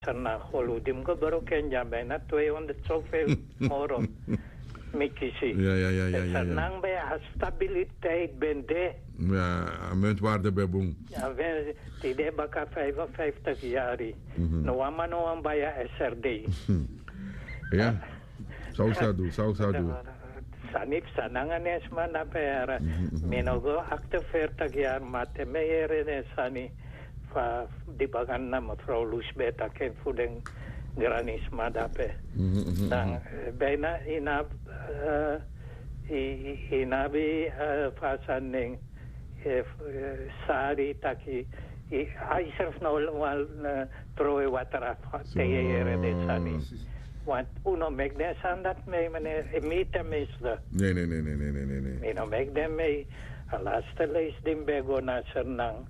Sana holo dim ko baru kenya bijna 200 zoveel moro. Mikisi. Ja. Sanang bij stabiliteit ben de. Ja, muntwaarde bij boem. Ja, die de baka 55 jaar. No amano bij SRD. Ja. Zou doen. Sanip sanangan esma na pera. Minogo 48 jaar mate meere ne sani. Di bagan na mevrouw Loesbeta ken voeding granisma dape. Dan bijna inabi fasaning sari taki ai serf no wal troe watara teyere de sani. Want uno mek den sandat mee meneer emite misde. Nee. Mino mek den mee. Laatste lees din bego na Sernang.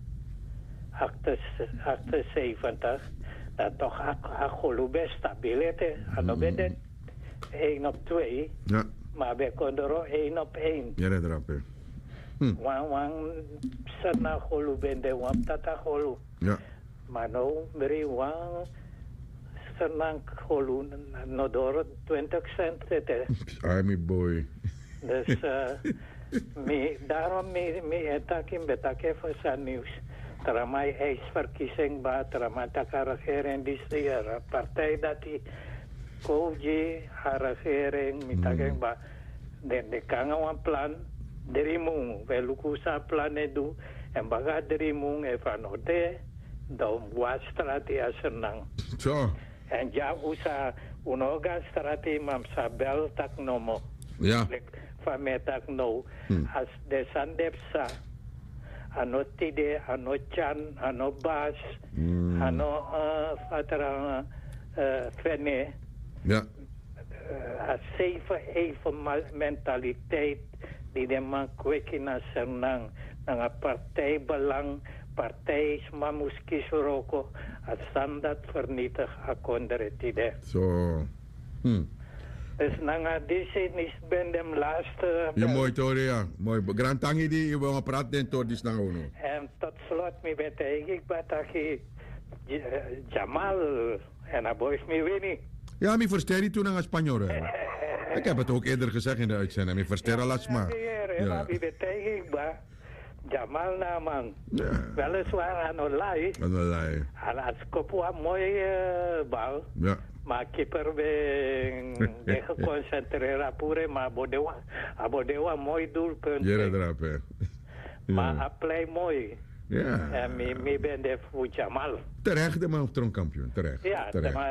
78, dat toch akolo best stabilite. Ano beden 1 op 2. Ja. Maar bij Condoro 1 op 1. Ja, dat rapen. Wang sana holo bende wang tata holo. Ja. Maar nou beri wang sana holo nodoro 20 cent zitten. Army boy. Dus daarom etakin betake voor zijn nieuws. Teramai eisverkiezing ba teramai regering di sira partij dat die koji regering mitageng ba de kangawan plan derimu velukusa plan edu en baga derimu evanote dom wastrati asenang Zo. en ja usa unoga strati mam sabel tak nomo Ja. fametak no as de sandepsa ano tide, ano chan, ano bas, ano fatara fene. Ja. A even mentaliteit die de man kweki na Sernang. Nanga partijbelang, partijsmamuskisuroko, a standaard vernietig a kondere tide. Zo. Dus nanga disi nis ben dem laatste. Ja, mooi Tori, ja. Mooi. Grand tangi die je wil praten den Tori dis nang uno. En tot slot mi bete ik bataki Jamal en abois mi wini. Ja, mi verster die toen aan Spanjoren. Ik heb het ook eerder gezegd in de uitzending. Mi verster alasma. Ja, mi bete ik ba Jamal naman. Ja. Weliswaar aan olai. Allerlei. Als kopua mooi bal. Ja. Maar keeper ben geconcentreerd pure maar abodewa mooi doelpunt. Ja, dat rapen. Maar hij play mooi. Ja. En mi ben de voor Jamal. Terecht, de man tronkampioen. Terecht. Ja,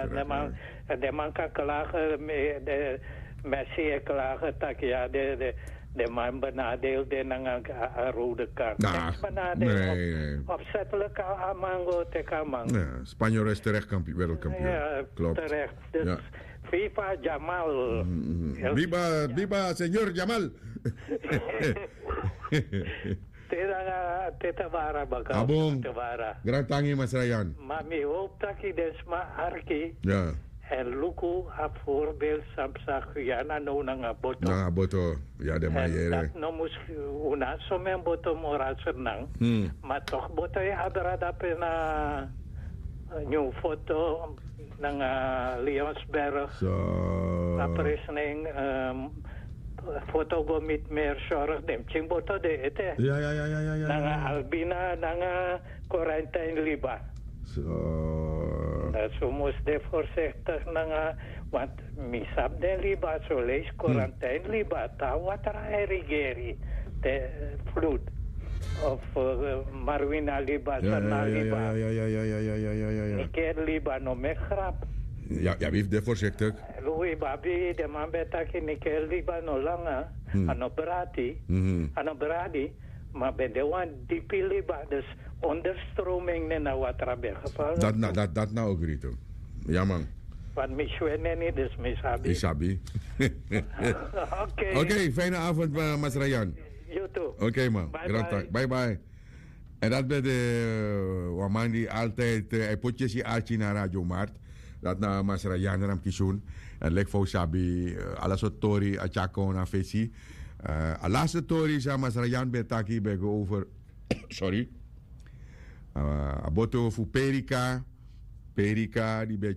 de man kan klagen, de Messi klagen, tak ja, de man benadeelde naar een rode kaart. Nee. Opzettelijk aan Mango tegen Mango. Ja, Spanjool is terecht wereldkampioen. Ja, klopt. Terecht. Dus ja. FIFA Jamal. Viva, señor Jamal. Teta vara baka. Abong. Grand tangi Mas Ryan. Maar mi hoop dat je desma arki. Ja. En luku a voorbeeld samsa Guyana no nanga boto. Nanga boto. Ja, de mayere. En dat no mus una somen boto mora senang. Maar toch boto ya adra dape na new foto nanga Lionsberg. So. Apresning foto go mit meer zorg dem ching boto de ete. Ja. Nanga Albina nanga quarantine liba. So moest de voorzichtig nanga want misap de liba so lees quarantine liba ta watera regeri de vloed of Marwina liba sana liba. Ja. Ik ken liba no me grap. Ja, wie heeft de voorzichtig? Louis Babi, de man betaki Nikel liba no langa, ano bradi, maar ben de wan diepi liba, dus onderstroming na watrabe gevallen. Dat nou ook Rito. Ja man. Want miswene niet, dus misabi. Isabi. Oké, fijne avond Mas Ryan. You too. Oké man. Bye. En dat bij de waman die altijd potjes die aartje naar Radio Mart. Dat na Mas Ryan ram kishun. En lek fo sabi alles wat tori achako na fesi. Alaste tori sa Mas Ryan betaki bego over. Sorry. Aboto fu Perica die